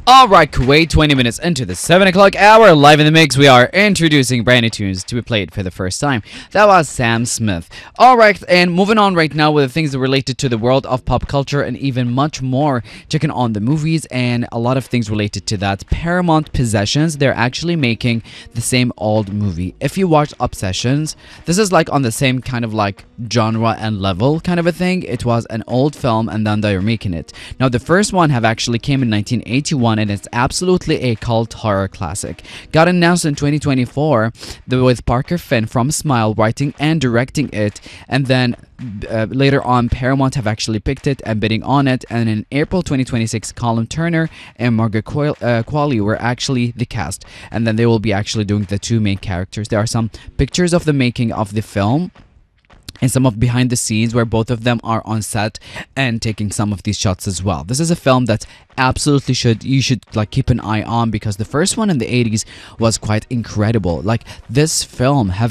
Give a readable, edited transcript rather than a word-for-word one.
Alright, Kuwait, 20 minutes into the 7 o'clock hour, live in the mix, we are introducing brand new tunes to be played for the first time. That was Sam Smith. Alright, and moving on right now with the things related to the world of pop culture and even much more, checking on the movies and a lot of things related to that. Paramount Possessions, they're actually making the same old movie. If you watch Obsessions, this is like on the same kind of like genre and level kind of a thing. It was an old film and then they're making it. Now, the first one have actually came in 1981 and it's absolutely a cult horror classic. Got announced in 2024 with Parker Finn from Smile writing and directing it, and then later on Paramount have actually picked it and bidding on it, and in April 2026 Colin Turner and Margaret Qualley were actually the cast, and then they will be actually doing the two main characters. There are some pictures of the making of the film and some of behind the scenes where both of them are on set and taking some of these shots as well. This is a film that absolutely you should like keep an eye on, because the first one in the 80s was quite incredible. Like, this film have